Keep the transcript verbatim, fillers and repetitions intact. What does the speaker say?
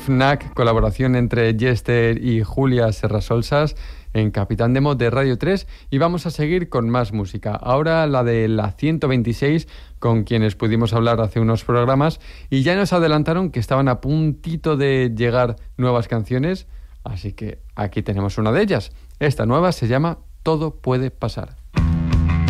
Fnac, colaboración entre Jester y Julia Serrasolsas en Capitán Demo de Radio tres, y vamos a seguir con más música. Ahora la de la ciento veintiséis, con quienes pudimos hablar hace unos programas, y ya nos adelantaron que estaban a puntito de llegar nuevas canciones, así que aquí tenemos una de ellas. Esta nueva se llama Todo puede pasar.